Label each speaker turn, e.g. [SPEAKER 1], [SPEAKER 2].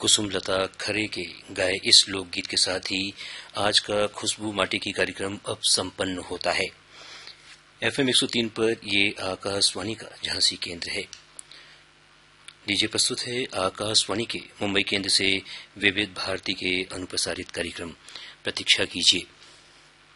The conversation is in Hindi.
[SPEAKER 1] कुसुमलता खरे के गाए इस लोकगीत के साथ ही आज का खुशबू माटी की कार्यक्रम अब संपन्न होता है। FM 103 पर ये आकाशवाणी का झांसी केंद्र है। लीजिए प्रस्तुत है आकाशवाणी के मुंबई केंद्र से विविध भारती के अनुप्रसारित कार्यक्रम। प्रतीक्षा कीजिए।